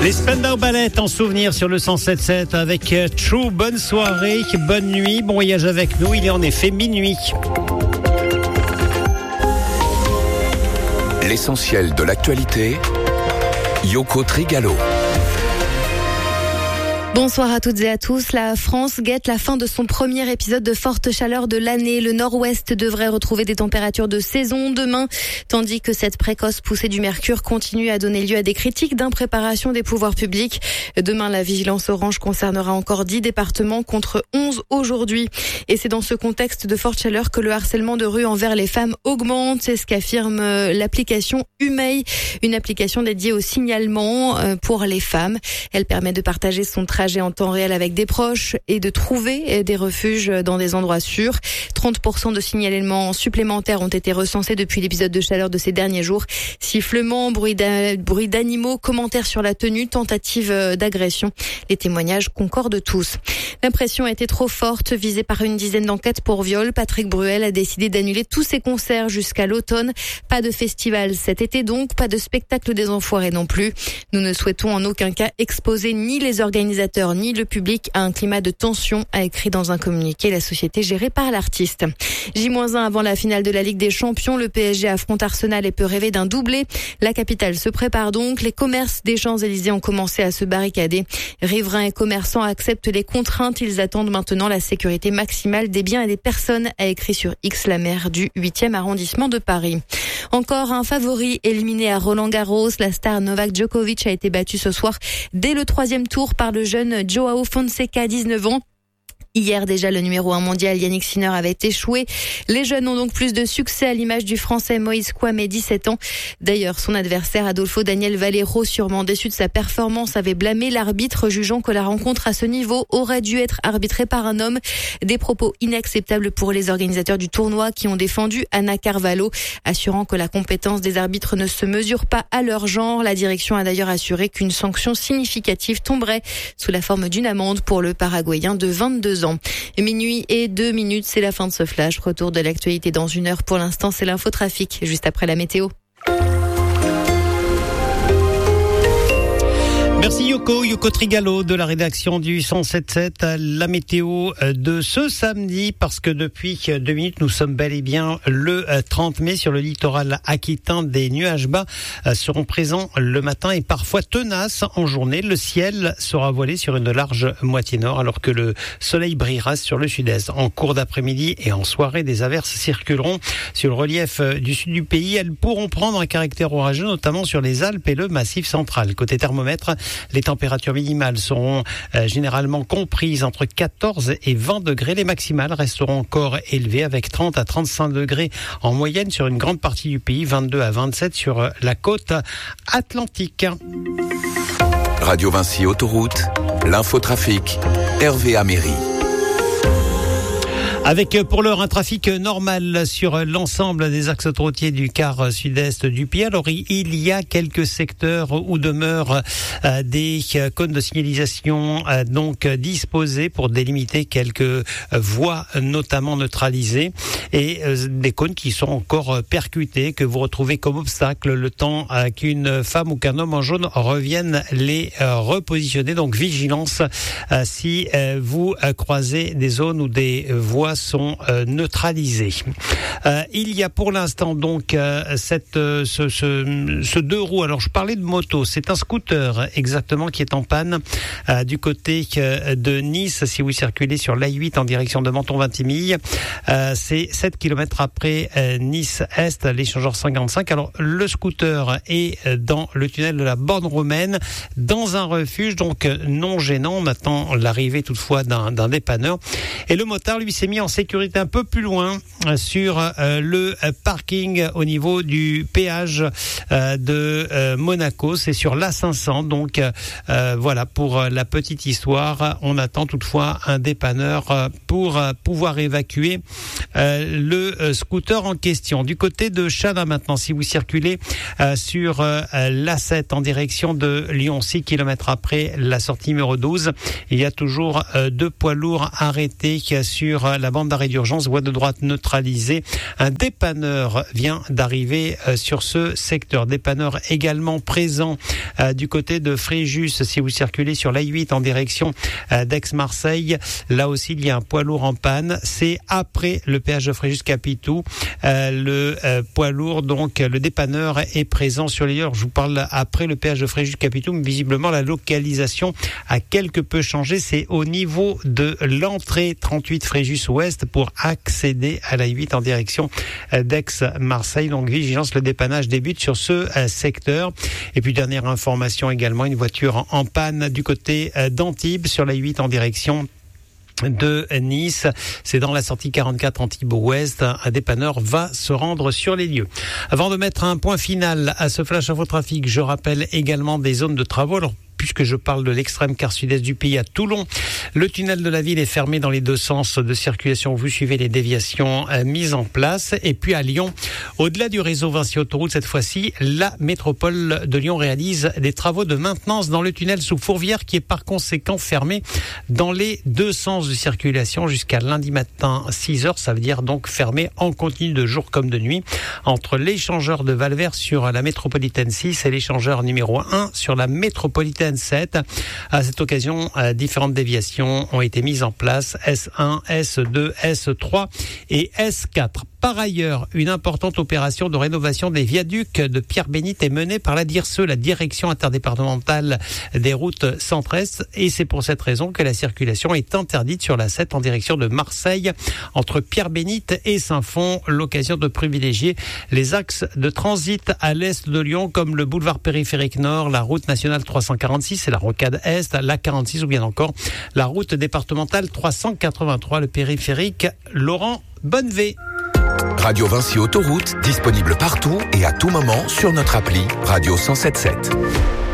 Les Spandau Ballet en souvenir sur le 107.7 avec True. Bonne soirée, bonne nuit, bon voyage avec nous. Il est en effet minuit. L'essentiel de l'actualité, Yoko Trigalo. Bonsoir à toutes et à tous. La France guette la fin de son premier épisode de forte chaleur de l'année. Le nord-ouest devrait retrouver des températures de saison demain, tandis que cette précoce poussée du mercure continue à donner lieu à des critiques d'impréparation des pouvoirs publics. Demain, la vigilance orange concernera encore 10 départements contre 11 aujourd'hui. Et c'est dans ce contexte de forte chaleur que le harcèlement de rue envers les femmes augmente. C'est ce qu'affirme l'application Humei, une application dédiée au signalement pour les femmes. Elle permet de partager son trajet en temps réel avec des proches et de trouver des refuges dans des endroits sûrs. 30% de signalements supplémentaires ont été recensés depuis l'épisode de chaleur de ces derniers jours. Sifflements, bruit d'animaux, commentaires sur la tenue, tentatives d'agression. Les témoignages concordent tous. L'impression a été trop forte, visée par une dizaine d'enquêtes pour viol. Patrick Bruel a décidé d'annuler tous ses concerts jusqu'à l'automne. Pas de festival cet été donc, pas de spectacle des Enfoirés non plus. Nous ne souhaitons en aucun cas exposer ni les organisateurs ni le public à un climat de tension, a écrit dans un communiqué la société gérée par l'artiste. J-1 avant la finale de la Ligue des Champions, le PSG affronte Arsenal et peut rêver d'un doublé. La capitale se prépare donc. Les commerces des Champs-Élysées ont commencé à se barricader. Riverains et commerçants acceptent les contraintes. Ils attendent maintenant la sécurité maximale des biens et des personnes, a écrit sur X la maire du 8e arrondissement de Paris. Encore un favori éliminé à Roland-Garros. La star Novak Djokovic a été battu ce soir dès le 3e tour par le jeune Joao Fonseca, 19 ans. Hier déjà, le numéro 1 mondial Yannick Sinner avait échoué. Les jeunes ont donc plus de succès à l'image du français Moïse Kouamé, 17 ans. D'ailleurs, son adversaire Adolfo Daniel Valero, sûrement déçu de sa performance, avait blâmé l'arbitre, jugeant que la rencontre à ce niveau aurait dû être arbitrée par un homme. Des propos inacceptables pour les organisateurs du tournoi qui ont défendu Anna Carvalho, assurant que la compétence des arbitres ne se mesure pas à leur genre. La direction a d'ailleurs assuré qu'une sanction significative tomberait sous la forme d'une amende pour le Paraguayen de 22 ans. Minuit et 2 minutes, c'est la fin de ce flash. Retour de l'actualité dans une heure. Pour l'instant, c'est l'infotrafic, juste après la météo. Merci Yoko Trigalo de la rédaction du 107.7. La météo de ce samedi, parce que depuis 2 minutes, nous sommes bel et bien le 30 mai sur le littoral aquitain. Des nuages bas seront présents le matin et parfois tenaces en journée. Le ciel sera voilé sur une large moitié nord, alors que le soleil brillera sur le sud-est. En cours d'après-midi et en soirée, des averses circuleront sur le relief du sud du pays. Elles pourront prendre un caractère orageux, notamment sur les Alpes et le Massif central. Côté thermomètre, les températures minimales seront généralement comprises entre 14 et 20 degrés. Les maximales resteront encore élevées avec 30 à 35 degrés en moyenne sur une grande partie du pays, 22 à 27 sur la côte atlantique. Radio Vinci Autoroute, l'infotrafic, Hervé Améry. Avec pour l'heure un trafic normal sur l'ensemble des axes autoroutiers du quart sud-est du pays. Alors il y a quelques secteurs où demeurent des cônes de signalisation donc disposés pour délimiter quelques voies notamment neutralisées et des cônes qui sont encore percutés, que vous retrouvez comme obstacle le temps qu'une femme ou qu'un homme en jaune revienne les repositionner. Donc vigilance si vous croisez des zones où des voies sont neutralisés. Il y a pour l'instant donc ce deux roues. Alors je parlais de moto, c'est un scooter exactement qui est en panne du côté de Nice. Si vous circulez sur l'A8 en direction de Menton-Vintimille, c'est 7 km après Nice-Est, l'échangeur 55. Alors le scooter est dans le tunnel de la Borne Romaine, dans un refuge donc non gênant. On attend l'arrivée toutefois d'un dépanneur. Et le motard lui s'est mis en sécurité un peu plus loin sur le parking au niveau du péage de Monaco. C'est sur l'A500. Donc voilà pour la petite histoire. On attend toutefois un dépanneur pour pouvoir évacuer le scooter en question. Du côté de Chana maintenant, si vous circulez sur l'A7 en direction de Lyon, 6 km après la sortie numéro 12, il y a toujours 2 poids lourds arrêtés sur la bande d'arrêt d'urgence, voie de droite neutralisée. Un dépanneur vient d'arriver sur ce secteur. Dépanneur également présent du côté de Fréjus, si vous circulez sur l'A8 en direction d'Aix-Marseille. Là aussi, il y a un poids lourd en panne. C'est après le péage de Fréjus-Capitou. Le poids lourd, donc le dépanneur est présent sur les lieux. Je vous parle après le péage de Fréjus-Capitou, mais visiblement la localisation a quelque peu changé. C'est au niveau de l'entrée 38 Fréjus-Ouest pour accéder à la 8 en direction d'Aix-Marseille. Donc vigilance, le dépannage débute sur ce secteur. Et puis dernière information également, une voiture en panne du côté d'Antibes sur la 8 en direction de Nice. C'est dans la sortie 44 Antibes-Ouest. Un dépanneur va se rendre sur les lieux. Avant de mettre un point final à ce flash infotrafic, je rappelle également des zones de travaux. Alors, puisque je parle de l'extrême quart sud-est du pays à Toulon, le tunnel de la ville est fermé dans les deux sens de circulation. Vous suivez les déviations mises en place. Et puis à Lyon, au-delà du réseau Vinci Autoroute, cette fois-ci, la métropole de Lyon réalise des travaux de maintenance dans le tunnel sous Fourvière qui est par conséquent fermé dans les deux sens de circulation jusqu'à lundi matin 6h. Ça veut dire donc fermé en continu de jour comme de nuit entre l'échangeur de Valvert sur la métropolitaine 6 et l'échangeur numéro 1 sur la métropolitaine 7. À cette occasion, différentes déviations ont été mises en place, S1, S2, S3 et S4. Par ailleurs, une importante opération de rénovation des viaducs de Pierre-Bénite est menée par la DIRSE, la Direction interdépartementale des routes centre-est, et c'est pour cette raison que la circulation est interdite sur la 7 en direction de Marseille, entre Pierre-Bénite et Saint-Fond. L'occasion de privilégier les axes de transit à l'est de Lyon, comme le boulevard périphérique nord, la route nationale 346 et la rocade est, la 46 ou bien encore la route départementale 383, le périphérique Laurent Bonnevé. Radio Vinci Autoroute, disponible partout et à tout moment sur notre appli Radio 107.7.